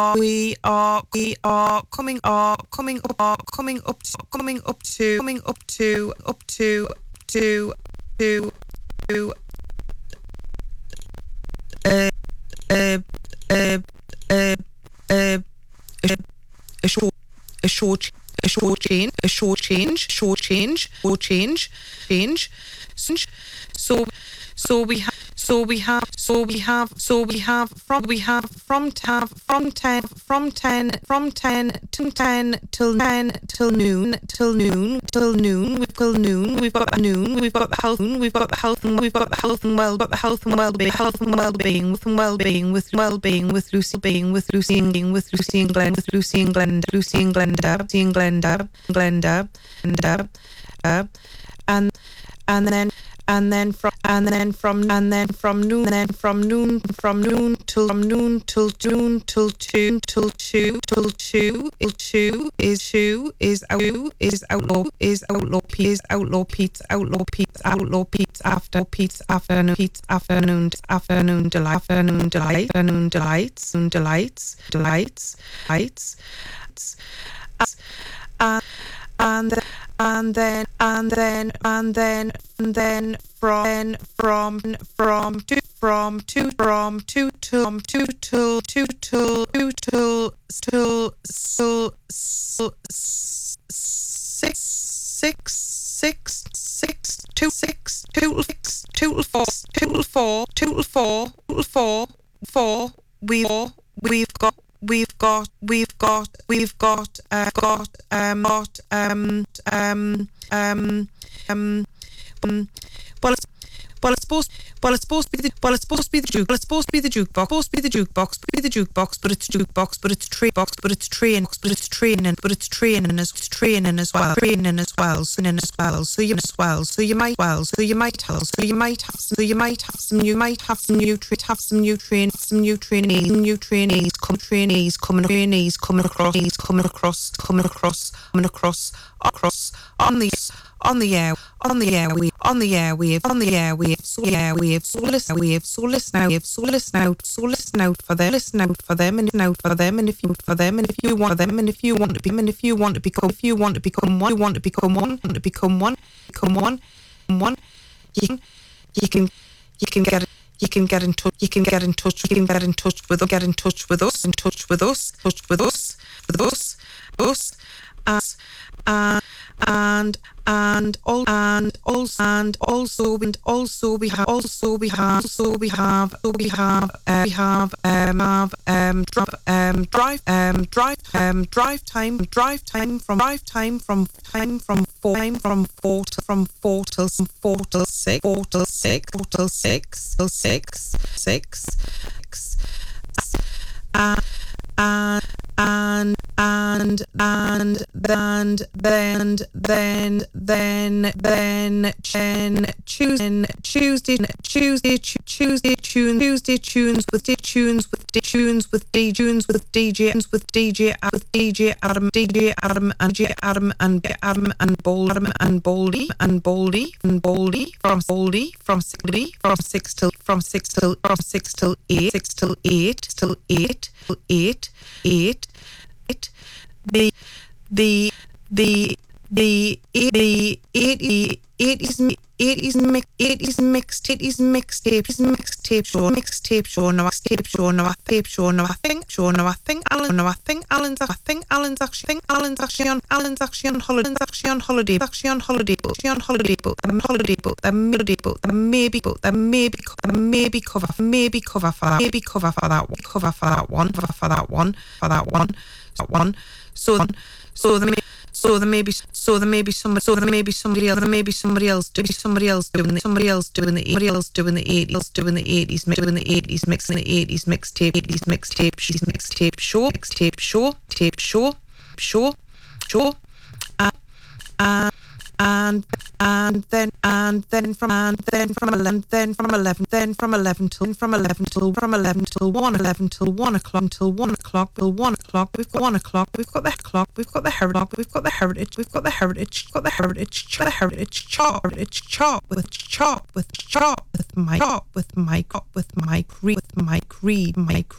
to uh, uh, uh, uh, uh, a short change. So we have from 10 till noon we've got the health and well-being with Lucy and Glenda and then from noon till 2 is outlaw Pete's afternoon delights and then from 2 till 4 we've got well it's supposed to be the jukebox, but it's training as well. So you might have some new trainees coming across on the airwave. So listen out for them, and if you want to become one, you can get in touch with us and also we have drive time from 4 till 6 and then Tuesday tunes with DJ Adam and Boldy from 6 till 8 mixtape show. Alan's actually on holiday, but maybe cover for that one. So there may be somebody else doing the 80s mixtape show. And then from 11 till 1 o'clock we've got the heritage chart with Mike